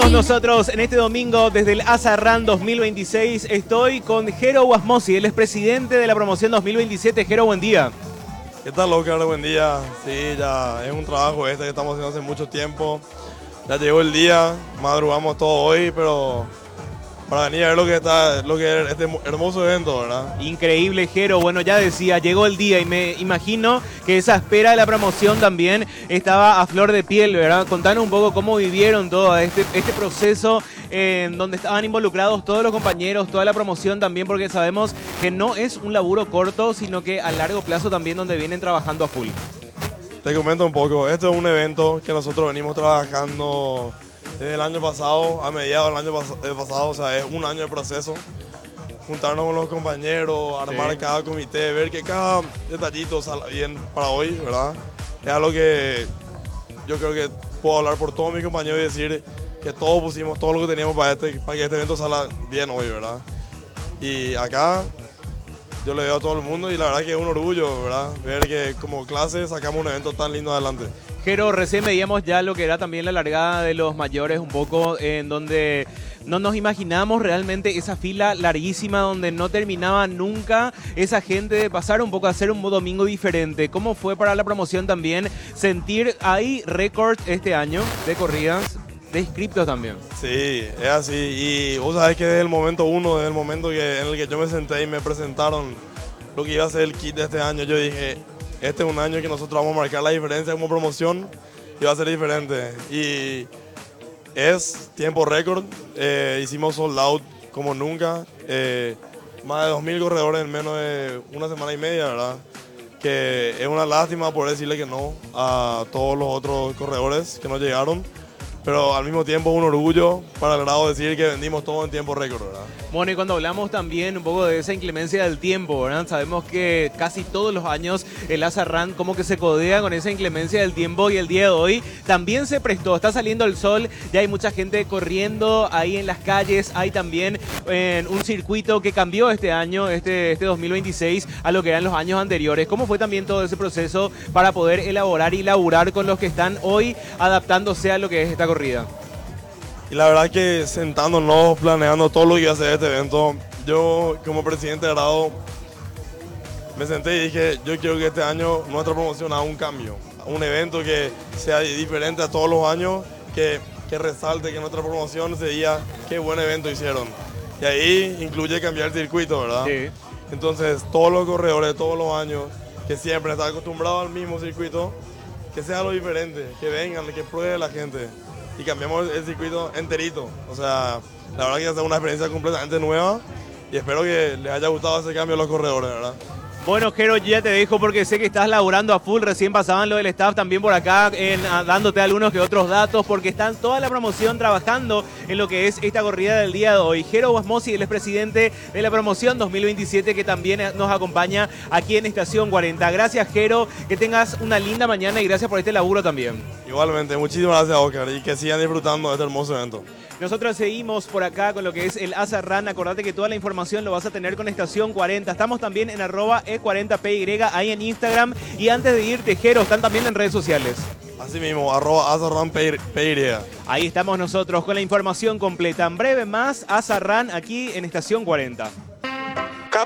Seguimos nosotros en este domingo desde el ASARRAN 2026. Estoy con Jero Wasmosy, él es presidente de la promoción 2027. Jero, buen día. ¿Qué tal, Oscar? Buen día. Sí, ya es un trabajo que estamos haciendo hace mucho tiempo. Ya llegó el día, madrugamos todo hoy, pero para venir a ver lo que es este hermoso evento, ¿verdad? Increíble, Jero. Bueno, ya decía, llegó el día y me imagino que esa espera de la promoción también estaba a flor de piel, ¿verdad? Contanos un poco cómo vivieron todo este proceso en donde estaban involucrados todos los compañeros, toda la promoción también, porque sabemos que no es un laburo corto, sino que a largo plazo también donde vienen trabajando a full. Te comento un poco, este es un evento que nosotros venimos trabajando desde el año pasado, a mediados del año pasado, o sea, es un año de proceso. Juntarnos con los compañeros, armar cada comité, ver que cada detallito salga bien para hoy, ¿verdad? Es algo que yo creo que puedo hablar por todos mis compañeros y decir que todos pusimos todo lo que teníamos para que este evento salga bien hoy, ¿verdad? Y acá yo le veo a todo el mundo y la verdad que es un orgullo, ¿verdad? Ver que como clase sacamos un evento tan lindo adelante. Jero, recién veíamos ya lo que era también la largada de los mayores, un poco en donde no nos imaginamos realmente esa fila larguísima donde no terminaba nunca esa gente de pasar un poco a hacer un domingo diferente. ¿Cómo fue para la promoción también sentir ahí récord este año de corridas, de inscriptos también? Sí, es así. Y vos sabés que desde el momento uno, desde el momento en el que yo me senté y me presentaron lo que iba a ser el kit de este año, yo dije, este es un año que nosotros vamos a marcar la diferencia como promoción y va a ser diferente. Y es tiempo récord, hicimos sold out como nunca, más de 2000 corredores en menos de una semana y media, ¿verdad? Que es una lástima por decirle que no a todos los otros corredores que no llegaron. Pero al mismo tiempo un orgullo para el grado de decir que vendimos todo en tiempo récord, ¿verdad? Bueno, y cuando hablamos también un poco de esa inclemencia del tiempo, ¿verdad? Sabemos que casi todos los años el ASARRAN como que se codea con esa inclemencia del tiempo y el día de hoy también se prestó. Está saliendo el sol, ya hay mucha gente corriendo ahí en las calles. Hay también un circuito que cambió este año, este 2026, a lo que eran los años anteriores. ¿Cómo fue también todo ese proceso para poder elaborar y laburar con los que están hoy adaptándose a lo que es esta corrida? Y la verdad que sentándonos, planeando todo lo que iba a hacer este evento, yo como presidente de grado me senté y dije, yo quiero que este año nuestra promoción haga un cambio, un evento que sea diferente a todos los años, que resalte que nuestra promoción se diga qué buen evento hicieron. Y ahí incluye cambiar el circuito, ¿verdad? Sí. Entonces todos los corredores, todos los años, que siempre están acostumbrados al mismo circuito, que sea lo diferente, que vengan, que pruebe la gente. Y cambiamos el circuito enterito. O sea, la verdad que va a ser una experiencia completamente nueva y espero que les haya gustado ese cambio a los corredores, ¿verdad? Bueno, Jero, ya te dejo porque sé que estás laburando a full. Recién pasaban lo del staff también por acá, dándote algunos que otros datos, porque están toda la promoción trabajando en lo que es esta corrida del día de hoy. Jero Wasmosy, él es presidente de la promoción 2027, que también nos acompaña aquí en Estación 40. Gracias, Jero, que tengas una linda mañana y gracias por este laburo también. Igualmente, muchísimas gracias, Oscar, y que sigan disfrutando de este hermoso evento. Nosotros seguimos por acá con lo que es el ASARRAN. Acordate que toda la información lo vas a tener con Estación 40. Estamos también en @E40PY, ahí en Instagram. Y antes de irte, Jero, están también en redes sociales. Así mismo, @ASARRANPY. Ahí estamos nosotros con la información completa. En breve más, ASARRAN aquí en Estación 40.